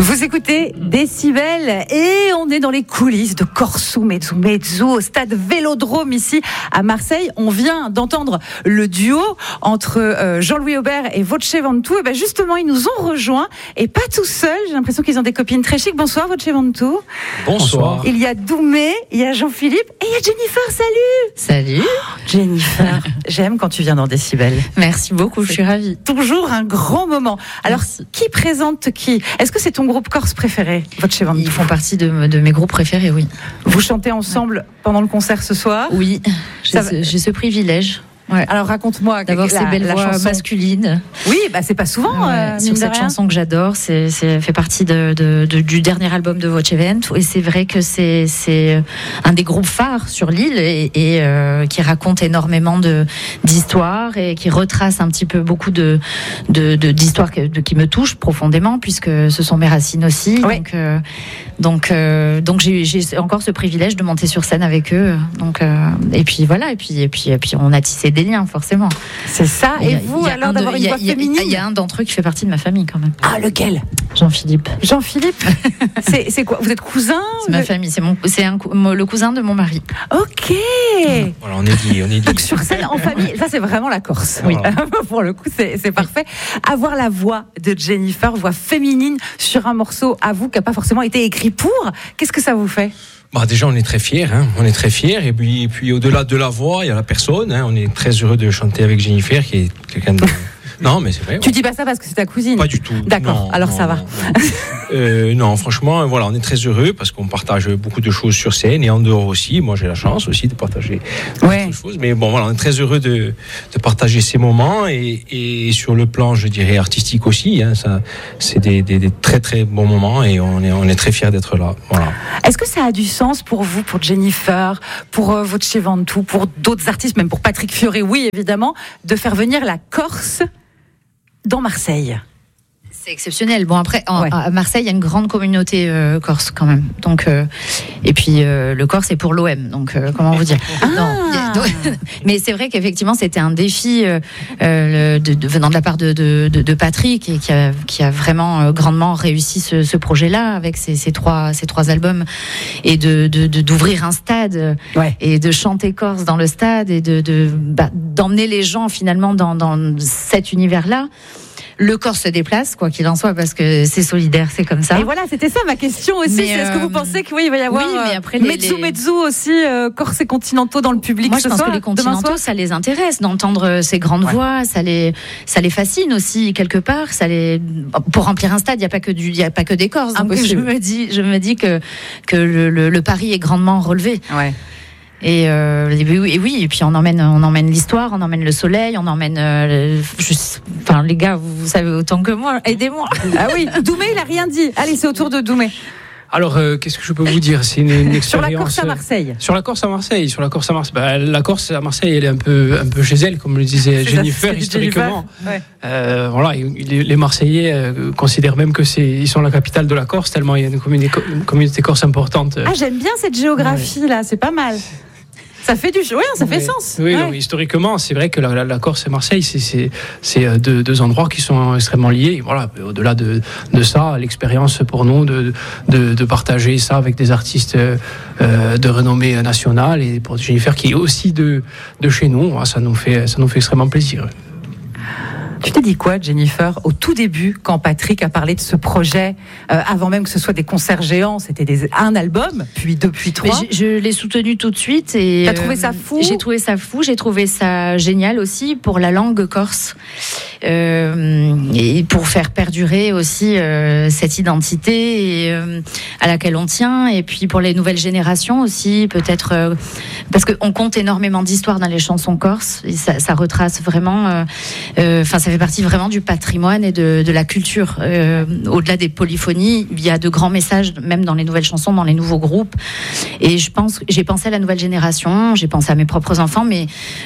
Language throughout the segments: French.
Vous écoutez Décibel et on est dans les coulisses de Corso Mezzo Mezzo au stade Vélodrome ici à Marseille. On vient d'entendre le duo entre Jean-Louis Aubert et Voce Ventoux. Et ben justement, ils nous ont rejoints et pas tout seuls. J'ai l'impression qu'ils ont des copines très chics. Bonsoir Voce Ventoux. Bonsoir. Il y a Doumé, il y a Jean-Philippe et il y a Jennifer. Salut. Salut. Jennifer, j'aime quand tu viens dans Décibel. Merci beaucoup, je suis ravie. Toujours un grand moment. Alors, Merci. Qui présente qui? Est-ce que c'est ton groupe corse préféré, Voce Ventoux? Ils font partie de mes groupes préférés, oui. Vous chantez ensemble pendant le concert ce soir? Oui, j'ai ce privilège. Ouais. Alors raconte-moi d'avoir ces belles voix chanson masculines. Oui, bah c'est pas souvent. Sur cette chanson que j'adore, c'est fait partie du dernier album de Voce Ventoux, et c'est vrai que c'est un des groupes phares sur l'île et qui raconte énormément d'histoires et qui retrace un petit peu beaucoup d'histoires qui me touchent profondément, puisque ce sont mes racines aussi. Oui. Donc j'ai encore ce privilège de monter sur scène avec eux. Et puis voilà, et puis on a tissé des liens, forcément. C'est ça. Et vous, alors, d'avoir une voix féminine? Il y a un d'entre eux qui fait partie de ma famille, quand même. Ah, lequel? Jean-Philippe. Jean-Philippe. C'est quoi? Vous êtes cousin? C'est ma famille. C'est le cousin de mon mari. Ok. Voilà, on est dit. Donc sur scène, en famille, ça c'est vraiment la Corse. Oui. Pour le coup, c'est parfait. Avoir la voix de Jennifer, voix féminine sur un morceau, à vous, qui n'a pas forcément été écrit pour. Qu'est-ce que ça vous fait? Déjà, on est très fiers. On est très fiers. Et puis au-delà de la voix, il y a la personne. On est très heureux de chanter avec Jennifer, qui est quelqu'un de... Non, mais c'est vrai. Tu dis pas ça parce que c'est ta cousine? Pas du tout. D'accord, alors ça va. Non, franchement, voilà, on est très heureux parce qu'on partage beaucoup de choses sur scène et en dehors aussi. Moi, j'ai la chance aussi de partager beaucoup de choses. Mais bon, voilà, on est très heureux de partager ces moments et sur le plan, je dirais, artistique aussi. Ça, c'est des très très bons moments et on est très fiers d'être là. Voilà. Est-ce que ça a du sens pour vous, pour Jennifer, pour Voce Ventoux, pour d'autres artistes, même pour Patrick Fiori, oui, évidemment, de faire venir la Corse dans Marseille? C'est exceptionnel. Bon, après, à Marseille, il y a une grande communauté corse quand même. Donc, et puis le Corse est pour l'OM. Donc, comment vous dire? Mais c'est vrai qu'effectivement, c'était un défi venant de la part de Patrick, et qui a vraiment grandement réussi ce projet-là avec ces trois albums, et d'ouvrir un stade et de chanter corse dans le stade et d'emmener les gens finalement dans cet univers-là. Le corps se déplace, quoi qu'il en soit, parce que c'est solidaire, c'est comme ça. Et voilà, c'était ça ma question aussi. Est-ce que vous pensez qu'il va y avoir mezzo aussi, corse et continentaux dans le public? Moi, je pense que les continentaux, ça les intéresse d'entendre ces grandes voix, ça les fascine aussi quelque part. Pour remplir un stade, il y a pas que des Corses. Donc je me dis que le pari est grandement relevé. Ouais. Et puis on emmène l'histoire, on emmène le soleil, on emmène les gars, vous savez autant que moi, aidez-moi. Ah oui, Doumé, il a rien dit. Allez, c'est au tour de Doumé. Alors, qu'est-ce que je peux vous dire? C'est une expérience. Sur la Corse à Marseille. La Corse à Marseille, elle est un peu chez elle, comme le disait Jennifer, historiquement. Les Marseillais considèrent même que ils sont la capitale de la Corse, tellement il y a une communauté corse importante. Ah, j'aime bien cette géographie là, c'est pas mal. Ça fait fait sens. Oui, historiquement, c'est vrai que la Corse et Marseille, c'est deux endroits qui sont extrêmement liés. Et voilà, au-delà de ça, l'expérience pour nous de partager ça avec des artistes de renommée nationale, et pour Jennifer qui est aussi de chez nous, ça nous fait extrêmement plaisir. Tu t'es dit quoi, Jennifer, au tout début, quand Patrick a parlé de ce projet, avant même que ce soit des concerts géants, c'était un album, puis 2, puis 3. Mais je l'ai soutenu tout de suite. Et t'as trouvé ça fou? J'ai trouvé ça fou, j'ai trouvé ça génial aussi pour la langue corse. Et pour faire perdurer aussi cette identité à laquelle on tient, et puis pour les nouvelles générations aussi, peut-être parce qu'on compte énormément d'histoires dans les chansons corses, et ça retrace vraiment, ça fait partie vraiment du patrimoine et de la culture. Au-delà des polyphonies, il y a de grands messages, même dans les nouvelles chansons, dans les nouveaux groupes. Et j'ai pensé à la nouvelle génération, j'ai pensé à mes propres enfants, mais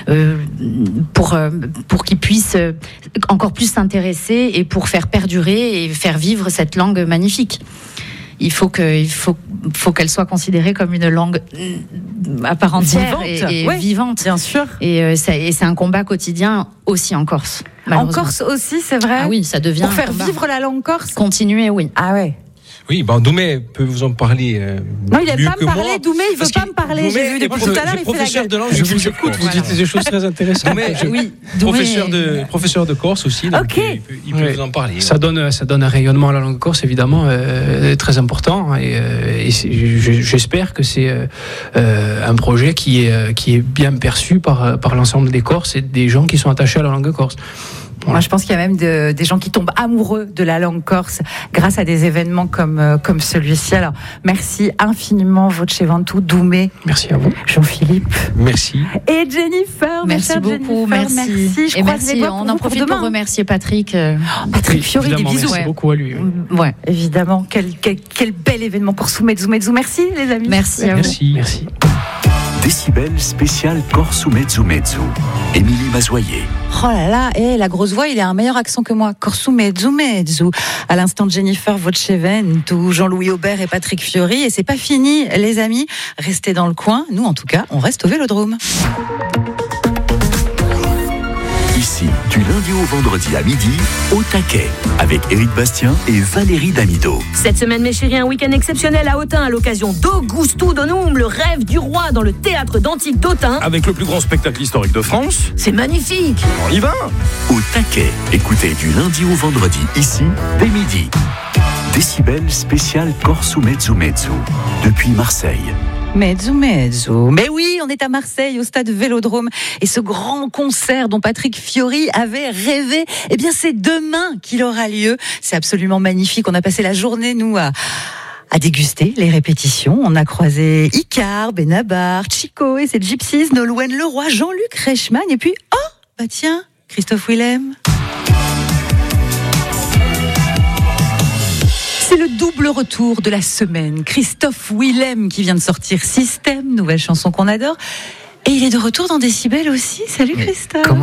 pour qu'ils puissent encore plus s'intéresser et pour faire perdurer et faire vivre cette langue magnifique. Il faut qu'elle soit considérée comme une langue à part entière et vivante, bien sûr. Et c'est un combat quotidien aussi en Corse. En Corse aussi, c'est vrai. Ah oui, ça devient pour faire vivre la langue corse. Continuer, oui. Ah ouais. Oui, Doumé peut vous en parler. Non, il n'aime pas me parler. Doumé, il ne veut pas me parler. J'ai vu depuis tout à l'heure, il fait la gueule. De langue, je vous écoute, vous dites des choses très intéressantes. Professeur de Corse aussi, donc il peut vous en parler. Ça donne un rayonnement à la langue corse, évidemment, très important. Et j'espère que c'est un projet qui est bien perçu par l'ensemble des Corses et des gens qui sont attachés à la langue corse. Moi, je pense qu'il y a même des gens qui tombent amoureux de la langue corse grâce à des événements comme celui-ci. Alors, merci infiniment, Vocevantu, Doumé. Merci à vous. Jean-Philippe. Merci. Et Jennifer. Merci beaucoup. Merci. Et merci. On en profite pour remercier Patrick. Patrick Fiori, des bisous. Merci beaucoup à lui. Ouais, évidemment. Quel bel événement Corse Mezzo. Merci, les amis. Merci à vous. Merci. Décibel spécial Corse Mezzo. Émilie Mazoyer. Oh là là, la grosse voix, il a un meilleur accent que moi. Corse Mezzo. À l'instant de Jennifer Vocevantu, Jean-Louis Aubert et Patrick Fiori. Et c'est pas fini, les amis. Restez dans le coin. Nous, en tout cas, on reste au Vélodrome. Ici, du lundi au vendredi à midi, au taquet, avec Éric Bastien et Valérie Damido. Cette semaine, mes chéris, un week-end exceptionnel à Autun à l'occasion d'Augusto Donum, le rêve du roi dans le théâtre d'Antique d'Autun. Avec le plus grand spectacle historique de France. C'est magnifique. On y va. Au taquet, écoutez du lundi au vendredi, ici, dès midi. Décibel spécial Corse Mezzo, depuis Marseille. Mezzo. Mais oui, on est à Marseille, au stade Vélodrome. Et ce grand concert dont Patrick Fiori avait rêvé, eh bien, c'est demain qu'il aura lieu. C'est absolument magnifique. On a passé la journée, nous, à déguster les répétitions. On a croisé Icar, Benabar, Chico et ses Gypsies, Nolwenn Leroy, Jean-Luc Reichmann. Et puis, tiens, Christophe Willem. C'est le double retour de la semaine. Christophe Willem qui vient de sortir Système, nouvelle chanson qu'on adore. Et il est de retour dans Décibel aussi. Salut Christophe.